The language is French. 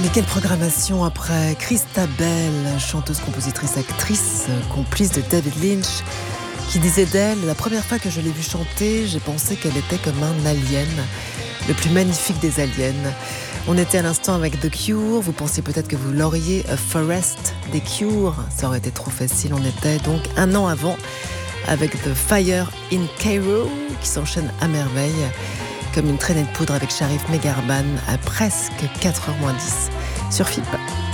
Et quelle programmation après Christabel, chanteuse, compositrice, actrice, complice de David Lynch, qui disait d'elle: la première fois que je l'ai vue chanter, j'ai pensé qu'elle était comme un alien, le plus magnifique des aliens. On était à l'instant avec The Cure, vous pensiez peut-être que vous l'auriez, A Forest des Cure, ça aurait été trop facile. On était donc un an avant avec The Fire in Cairo, qui s'enchaîne à merveille, comme une traînée de poudre avec Sharif Megarban à presque 4h moins 10 sur FIP.